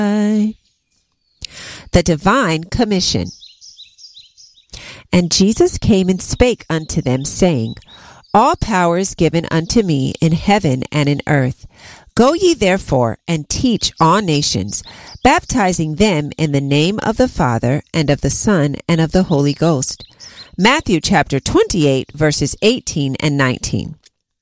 The Divine Commission. And Jesus came and spake unto them, saying, All power is given unto me in heaven and in earth. Go ye therefore and teach all nations, baptizing them in the name of the Father and of the Son and of the Holy Ghost. Matthew chapter 28, verses 18 and 19.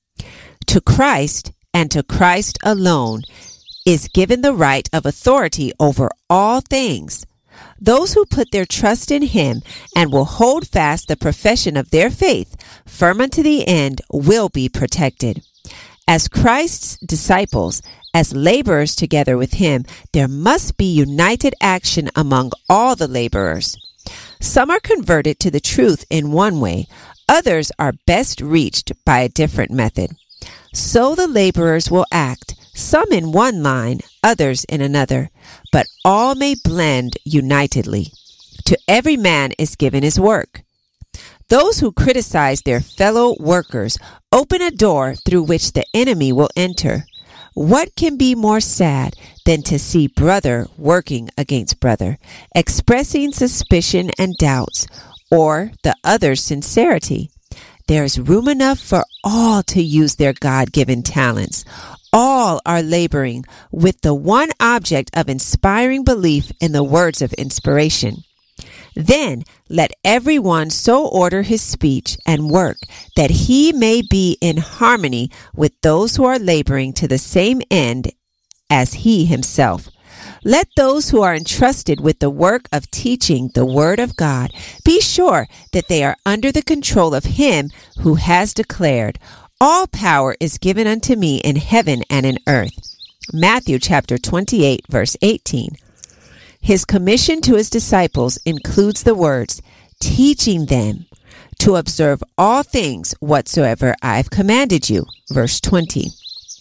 To Christ and to Christ alone is given the right of authority over all things. Those who put their trust in him and will hold fast the profession of their faith firm unto the end will be protected. As Christ's disciples, as laborers together with him, there must be united action among all the laborers. Some are converted to the truth in one way, others are best reached by a different method. So the laborers will act, some in one line, others in another, but all may blend unitedly. To every man is given his work. Those who criticize their fellow workers open a door through which the enemy will enter. What can be more sad than to see brother working against brother, expressing suspicion and doubts, or the other's sincerity? There is room enough for all to use their God-given talents. All are laboring with the one object of inspiring belief in the words of inspiration. Then let everyone so order his speech and work that he may be in harmony with those who are laboring to the same end as he himself. Let those who are entrusted with the work of teaching the word of God be sure that they are under the control of him who has declared, All power is given unto me in heaven and in earth. Matthew chapter 28, verse 18. His commission to his disciples includes the words, teaching them to observe all things whatsoever I have commanded you. Verse 20.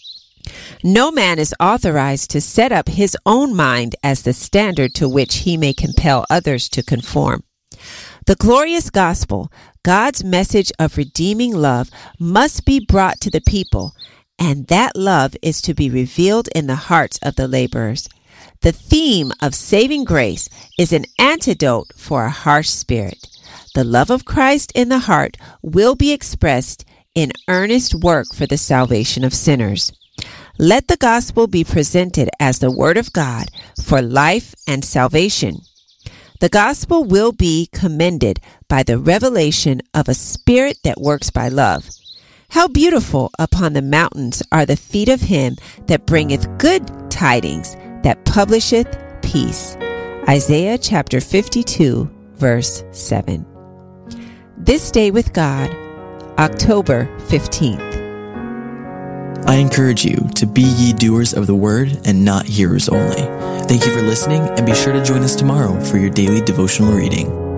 No man is authorized to set up his own mind as the standard to which he may compel others to conform. The glorious gospel, God's message of redeeming love, must be brought to the people, and that love is to be revealed in the hearts of the laborers. The theme of saving grace is an antidote for a harsh spirit. The love of Christ in the heart will be expressed in earnest work for the salvation of sinners. Let the gospel be presented as the word of God for life and salvation. The gospel will be commended by the revelation of a spirit that works by love. How beautiful upon the mountains are the feet of him that bringeth good tidings, that publisheth peace. Isaiah chapter 52, verse 7. This Day with God, October 15th. I encourage you to be ye doers of the word and not hearers only. Thank you for listening, and be sure to join us tomorrow for your daily devotional reading.